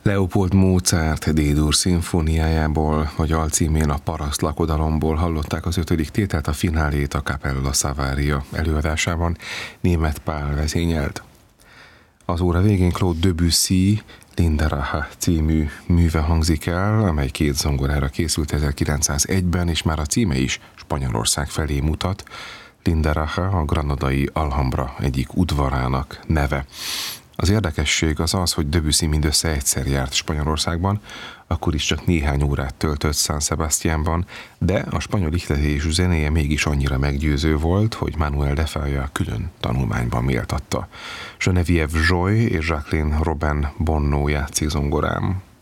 Leopold Mozart D-dur szimfóniájából, vagy alcímén a Paraszt lakodalomból hallották az 5. tételt, a finálét a Capella Savaria előadásában Németh Pál vezényelt. Az óra végén Claude Debussy Lindaraha című műve hangzik el, amely 2 zongorára készült 1901-ben, és már a címe is Spanyolország felé mutat. Lindaraha a granadai Alhambra egyik udvarának neve. Az érdekesség az az, hogy Debussy mindössze egyszer járt Spanyolországban, akkor is csak néhány órát töltött San Sebastiánban, de a spanyol ihletésű zenéje mégis annyira meggyőző volt, hogy Manuel de Falla külön tanulmányban méltatta. Geneviève Joy és Jacqueline Robin Bonneau játszik zongorán.